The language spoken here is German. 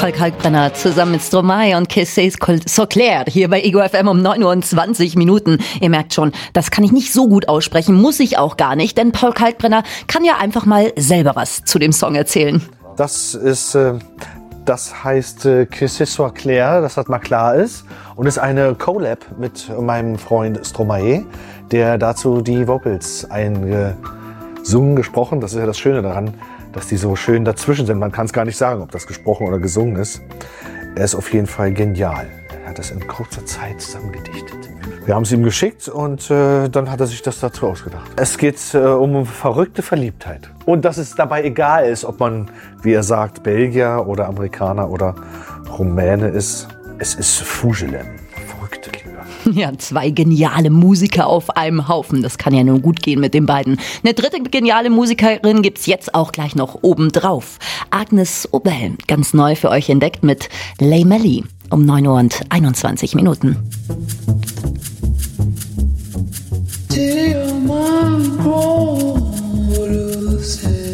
Paul Kalkbrenner zusammen mit Stromae und Que c'est so clair hier bei Ego FM um 9:20 Uhr. Ihr merkt schon, das kann ich nicht so gut aussprechen, muss ich auch gar nicht, denn Paul Kalkbrenner kann ja einfach mal selber was zu dem Song erzählen. Das heißt Que c'est so clair, dass das mal klar ist, und ist eine Collab mit meinem Freund Stromae, der dazu die Vocals eingesungen, gesprochen. Das ist ja das Schöne daran, dass die so schön dazwischen sind. Man kann es gar nicht sagen, ob das gesprochen oder gesungen ist. Er ist auf jeden Fall genial. Er hat das in kurzer Zeit zusammengedichtet. Wir haben es ihm geschickt und dann hat er sich das dazu ausgedacht. Es geht um verrückte Verliebtheit. Und dass es dabei egal ist, ob man, wie er sagt, Belgier oder Amerikaner oder Rumäne ist. Es ist Fugelem. Verrückte Liebe. Ja, 2 geniale Musiker auf einem Haufen. Das kann ja nur gut gehen mit den beiden. Eine dritte geniale Musikerin gibt's jetzt auch gleich noch obendrauf. Agnes Obel, ganz neu für euch entdeckt mit Lay Melly um 9:21 Uhr.